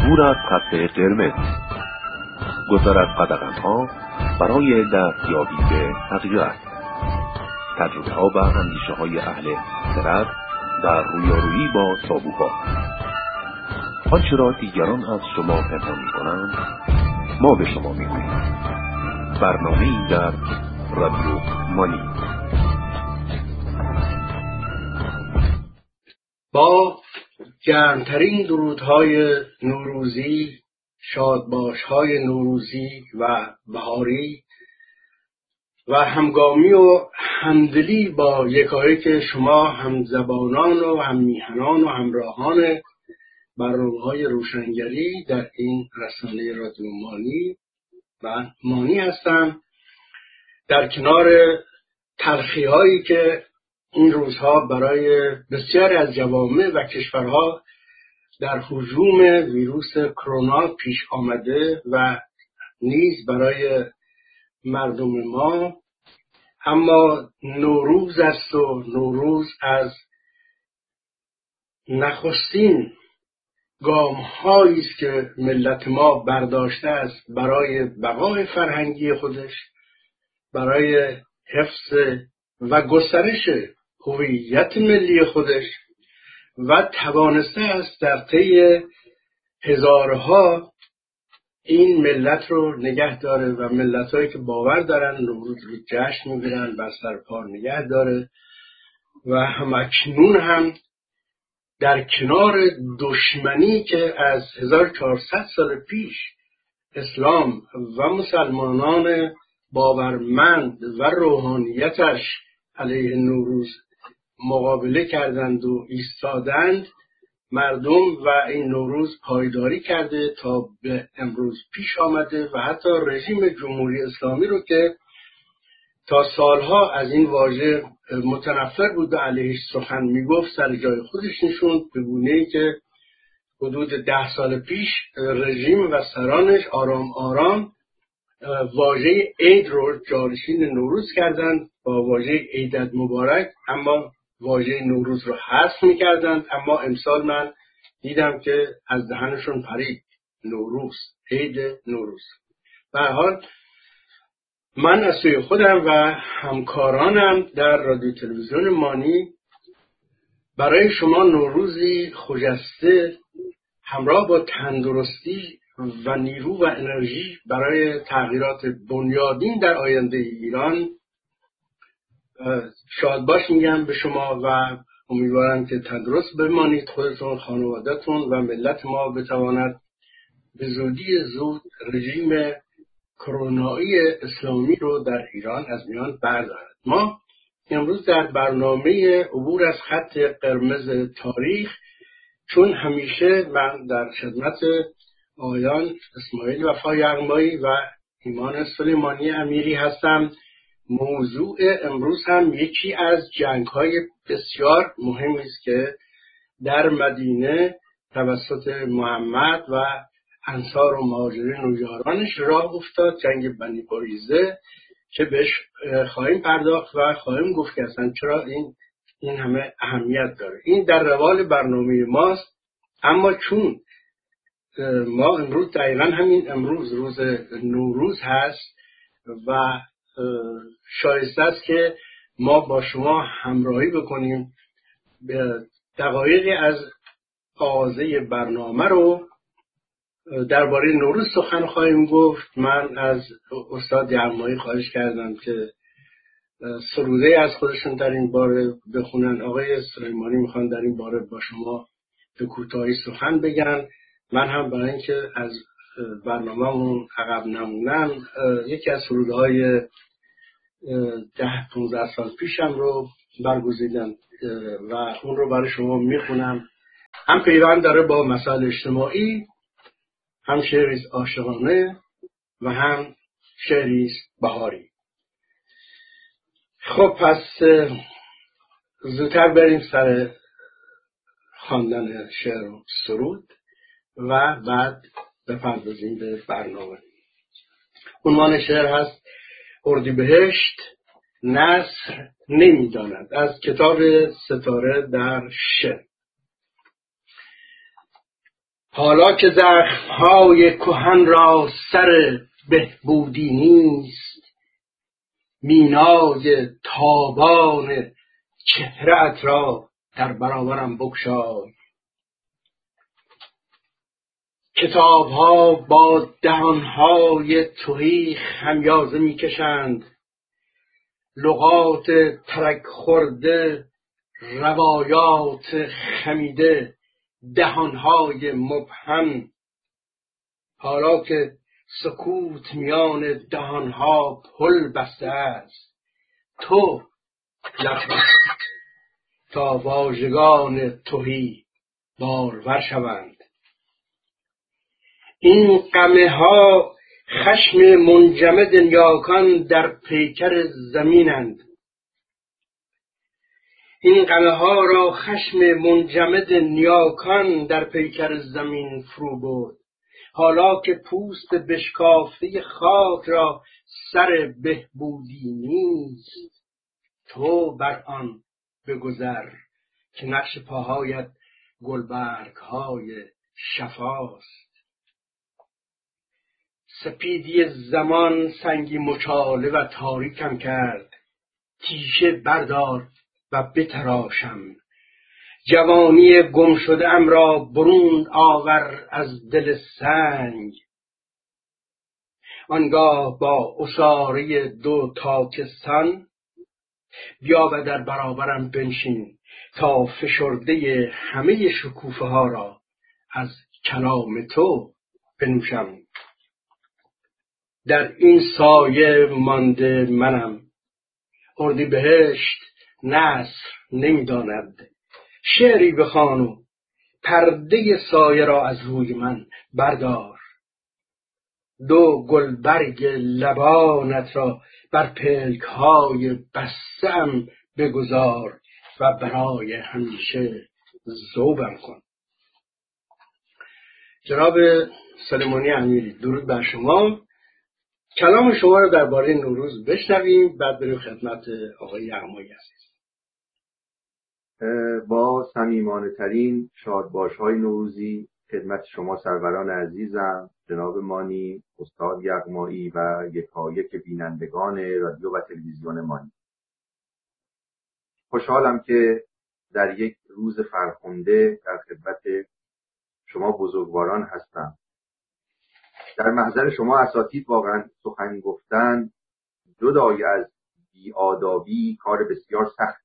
عبور از خط قرمز، گذر از قدغن‌ها برای دستیابی به حقیقت، تجربه‌ها و اندیشه‌های اهل خرد در رویارویی با تابوها. آنچه را دیگران از شما پنهان می‌کنند ما به شما می‌گوییم. برنامه‌ای در رادیو مانی. با گرمترین درودهای نوروزی، شادباش‌های نوروزی و بهاری و همگامی و همدلی با یکایک شما همزبانان و هممیهنان و همراهان برنامه‌های روشنگری در این رسانه رادیو مانی و مانی هستم. در کنار تلخی‌هایی که این روزها برای بسیاری از جوامع و کشورها در هجوم ویروس کرونا پیش آمده و نیز برای مردم ما، اما نوروز است و نوروز از نخستین گام‌هایی است که ملت ما برداشته است برای بقای فرهنگی خودش، برای حفظ و گسترش هویت ملی خودش و توانسته است در طی هزارها این ملت رو نگه داره و ملت‌هایی که باور دارن نوروز رو جشن می‌گیرن و سرپا نگه داره و همکنون هم در کنار دشمنی که از 1400 سال پیش اسلام و مسلمانان باورمند و روحانیتش علیه نوروز مقابله کردند و ایستادند، مردم و این نوروز پایداری کرده تا به امروز پیش آمده و حتی رژیم جمهوری اسلامی رو که تا سالها از این واژه متنفر بود و علیهش سخن میگفت سر جای خودش نشوند، به گونه‌ای که حدود 10 سال پیش رژیم و سرانش آرام آرام واژه عید رو جانشین نوروز کردند با واژه عیدت مبارک، اما واژه نوروز رو حذف می‌کردند. اما امسال من دیدم که از دهنشون پرید نوروز، عید نوروز. به هر حال من از سوی خودم و همکارانم در رادیو تلویزیون مانی برای شما نوروزی خجسته همراه با تندرستی و نیرو و انرژی برای تغییرات بنیادین در آینده ایران شادباش میگم به شما و امیدوارم که تندرست بمانید، خودتون، خانواده‌تون و ملت ما بتواند به زودی زود رژیم کرونایی اسلامی رو در ایران از میان بردارد. ما امروز در برنامه عبور از خط قرمز تاریخ، چون همیشه من در خدمت آقایان اسماعیل وفا یغمایی و ایمان سلیمانی امیری هستم، موضوع امروز هم یکی از جنگ‌های بسیار مهمی است که در مدینه توسط محمد و انصار و مهاجرین و یارانش راه افتاد، جنگ بنی قریظه، که بهش خواهیم پرداخت و خواهیم گفت که اصلا چرا این همه اهمیت داره. این در روال برنامه ماست، اما چون ما امروز دقیقا همین امروز روز نوروز هست و شایسته است که ما با شما همراهی بکنیم. دقایقی از آغازه برنامه رو درباره نوروز سخن خواهیم گفت. من از استاد یغمایی خواهش کردم که سروده از خودشون در این باره بخونن. آقای سلیمانی میخوان در این باره با شما به کوتاهی سخن بگن. من هم برای اینکه از برنامه‌مون عقب نمونم یکی از سروده‌های 10-15 سال پیشم رو برگزیدم و اون رو برای شما میخونم. هم پیوند داره با مسائل اجتماعی، هم شعری عاشقانه و هم شعری بهاری. خب پس زودتر بریم سر خواندن شعر و سرود و بعد بپردازیم به برنامه. عنوان شعر هست اردیبهشت نصر نمیداند، از کتاب ستاره در شعر. حالا که زخم‌های کهن را سر بهبودی نیست، مینای تابان چهره‌ات را در برابرم بگشای. کتاب‌ها با دهان‌های تهی خمیازه می‌کشند، لغات ترک خورده، روایات خمیده، دهان‌های مبهم. حالا که سکوت میان دهان‌ها پل بسته است، تو لب تا واژگان تهی بارور شوند. این قمه ها خشم منجمد نیاکان در پیکر زمینند. این قمه ها را خشم منجمد نیاکان در پیکر زمین فرو برد. حالا که پوست بشکافته خاک را سر بهبودی نیست، تو بر آن بگذر که نقش پاهایت گلبرگ های شفاست. سپیدی زمان سنگی مچاله و تاریکم کرد، تیشه بردار و بتراشم. جوانی گم شده ام را برون آور از دل سنگ. آنگاه با عصاره دو تاکستان بیا و در برابرم بنشین تا فشرده همه شکوفه ها را از کلام تو بنوشم. در این سایه مانده منم، اردیبهشت نصر نمی‌داند. شعری بخوان و پرده سایه را از روی من بردار. دو گلبرگ لبانت را بر پلک‌های بسته‌ام بگذار و برای همیشه ذوبم کن. جناب سلیمانی امیری، درود بر شما. کلام شما رو درباره نوروز بشنویم، بعد بریم خدمت آقای یغمایی عزیز. با صمیمانه‌ترین شادباش‌های نوروزی خدمت شما سروران عزیزم، جناب مانی، استاد یغمایی و یکایک بینندگان رادیو و تلویزیون مانی. خوشحالم که در یک روز فرخنده در خدمت شما بزرگواران هستم. در محضر شما اساتید واقعا سخن گفتن جدای از بی‌آدابی کار بسیار سخت.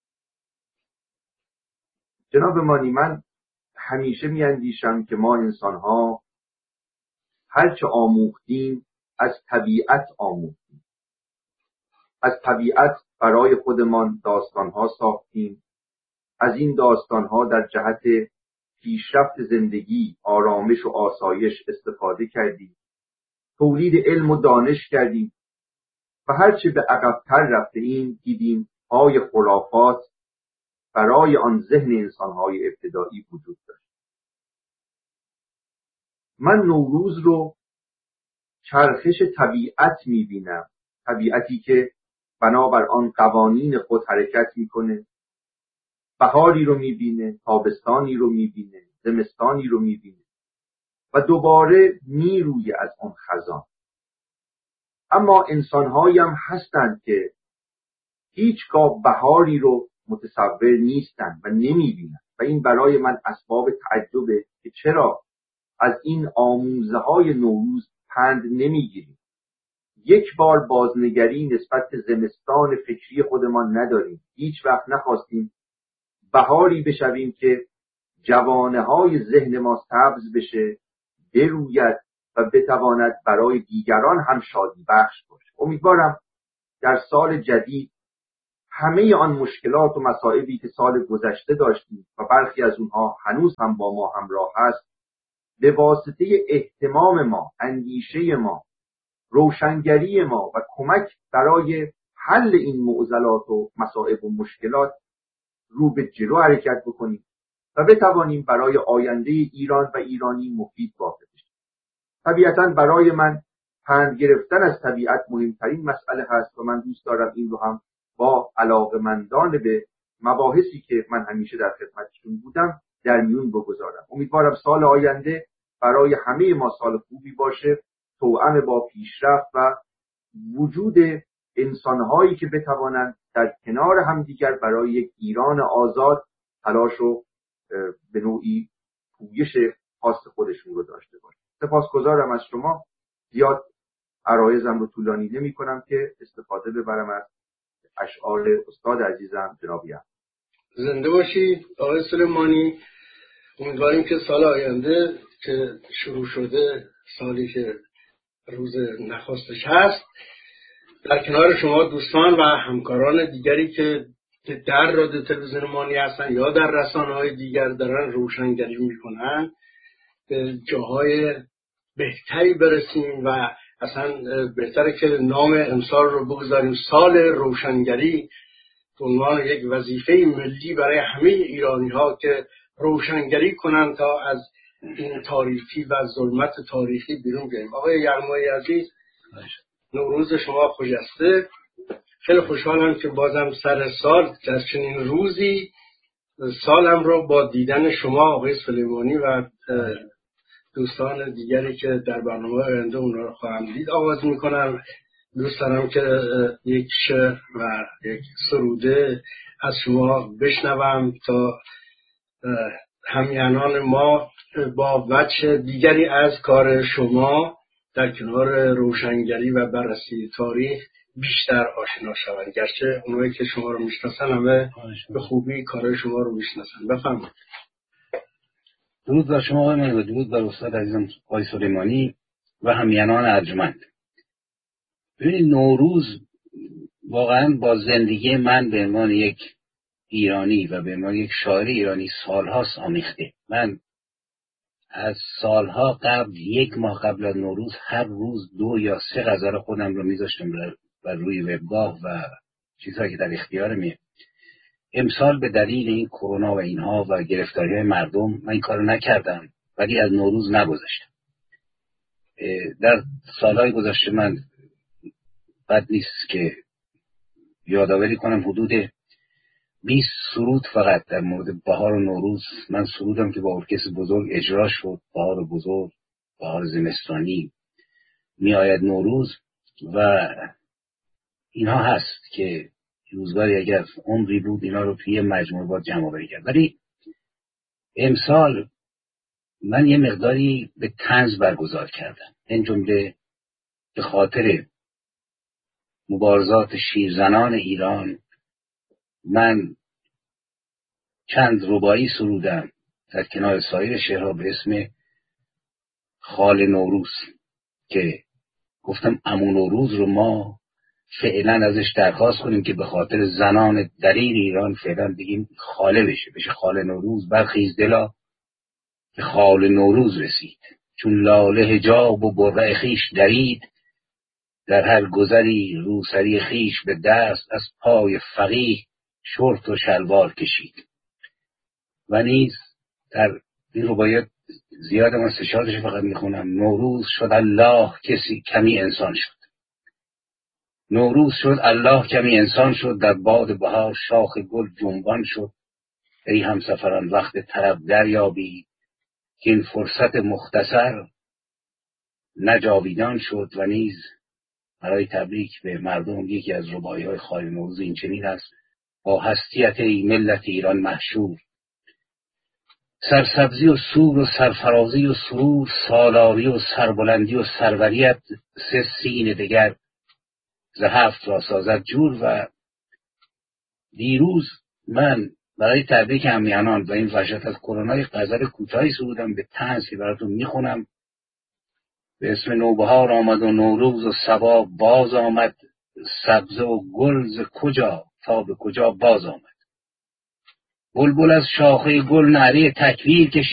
جناب مانی، من همیشه می‌اندیشم که ما انسان‌ها هرچه آموختیم از طبیعت آموختیم. از طبیعت برای خودمان داستان‌ها ساختیم. از این داستان‌ها در جهت پیشرفت زندگی، آرامش و آسایش استفاده کردیم. تولید علم و دانش کردیم و هرچه به عقب‌تر رفتیم دیدیم پای خرافات برای آن ذهن انسان‌های ابتدایی وجود داشت. من نوروز رو چرخش طبیعت می‌بینم، طبیعتی که بنابر آن قوانین خود حرکت می‌کنه. بهاری رو می‌بینه، تابستانی رو می‌بینه، زمستانی رو می‌بینه و دوباره میرویه از اون خزان. اما انسان‌هایی هم هستند که هیچگاه بهاری رو متصور نیستند و نمی‌بینند و این برای من اسباب تعجبه که چرا از این آموزه‌های نوروز پند نمی‌گیریم. یک بار بازنگری نسبت به زمستان فکری خودمان نداریم. هیچ وقت نخواستیم بهاری بشویم که جوانه‌های ذهن ما سبز بشه، بروید و بتواند برای دیگران هم شادی بخش باشه. امیدوارم در سال جدید همه آن مشکلات و مصائبی که سال گذشته داشتیم و برخی از اونها هنوز هم با ما همراه هست، به واسطه اهتمام ما، اندیشه ما، روشنگری ما و کمک برای حل این معضلات و مصائب و مشکلات رو به جلو حرکت بکنیم و بتوانیم برای آینده ایران و ایرانی مفید واقع بشیم. طبیعتاً برای من پند گرفتن از طبیعت مهمترین مسئله هست و من دوست دارم این رو هم با علاقه‌مندان به مباحثی که من همیشه در خدمتشون بودم در میون بگذارم. امیدوارم سال آینده برای همه ما سال خوبی باشه، توأم با پیشرفت و وجود انسانهایی که بتوانند در کنار همدیگر برای یک ایران آزاد تلاش و به نوعی پویش خاص خودشون رو داشته باشند. سپاسگزارم از شما. زیاد عرایضم رو طولانی نمی کنم که استفاده ببرم از اشعار استاد عزیزم جنابی. زنده باشید آقای سلیمانی. امیدواریم که سال آینده که شروع شده، سالی که روز نخستش هست، در کنار شما دوستان و همکاران دیگری که در رادیو تلویزیون مانی هستن یا در رسانه‌های دیگر دارن روشنگری میکنن به جاهای بهتری برسیم و اصلا بهتره که نام امسال رو بگذاریم سال روشنگری به عنوان یک وظیفه ملی برای همه ایرانی ها که روشنگری کنن تا از این تاریکی و ظلمت تاریخی بیرون بیاییم. آقای یغمایی عزیز، نوروز شما خجسته. خیلی خوشحالم که بازم سر سال در چنین روزی سالم رو با دیدن شما آقای سلیمانی و دوستان دیگری که در برنامه آینده اون رو خواهم دید آغاز میکنم. دوست دارم که یک شعر و یک سروده از شما بشنوم تا همیهنان ما با وجه دیگری از کار شما در کنار روشنگری و بررسی تاریخ بیشتر آشنا شوند. گرچه اونایی که شما رو میشناسن همه به خوبی کار شما رو میشناسن. بفرمایید. درود بر شما آقای مانی و درود بر استاد عزیزم آقای سلیمانی و همیهنان ارجمند. ببینید، نوروز واقعا با زندگی من به عنوان یک ایرانی و به عنوان یک شاعر ایرانی سالهاست آمیخته. من از سالها قبل، 1 ماه قبل از نوروز، هر روز 2 یا 3 غزل خودم رو میذاشتم بر روی وبگاه و چیزهایی که در اختیارمه. امسال به دلیل این کرونا و اینها و گرفتاری‌های مردم من این کارو نکردم، ولی از نوروز نگذشتم. در سالهای گذشته من بد نیست که یادآوری کنم حدود 20 سرود فقط در مورد بهار و نوروز من سرودم که با ارکستر بزرگ اجرا شد. بهار بزرگ، بهار زمستانی، میآید نوروز و اینها هست که روزگاری اگر عمری بود اینا رو توی مجموعه باید جمع آوری کرد. ولی امسال من یه مقداری به طنز برگزار کردم، این جمله به خاطر مبارزات شیرزنان ایران من چند رباعی سرودم در کنار سایر شعرها به اسم خال نوروز که گفتم عمو نوروز رو ما فعلا ازش درخواست کنیم که به خاطر زنان دلیر ایران فعلا بگیم خاله بشه خال نوروز. برخیز دلا که خال نوروز رسید، چون لاله حجاب و برقع خیش درید، در هر گذری روسری خیش به دست، از پای فقیه شورت و شلوار کشید. و نیز در این رباعیات زیاد من 3-4 فقط میخونم. نوروز شد الله کمی انسان شد، نوروز شد الله کمی انسان شد، در باد بهار شاخ گل جنبان شد. ای همسفران وقت طرب دریابی، که این فرصت مختصر نجاویدان شد. و نیز برای تبریک به مردم یکی از رباعی‌های خال نوروز این چنین است: با هستیت ای ملت ایران محشور، سرسبزی و سور و سرفرازی و سرور، سالاری و سربلندی و سروریت، 3 سین دگر ز 7 را سازد جور. و دیروز من برای تبریک همیهنان و این وحشت از کرونا غزل کوتاهی سرودم به طنز که براتون میخونم به اسم نوبهار آمد و نوروز و صبا باز آمد، سبزه و گل ز کجا تا به کجا باز آمد. بلبل از شاخه گل نعره تکبیر کشید،